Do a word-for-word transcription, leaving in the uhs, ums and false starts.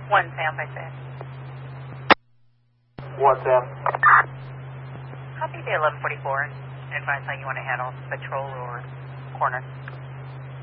One Sam, I said. One Sam. Copy the eleven forty-four. Advise how you want to handle patrol or corner.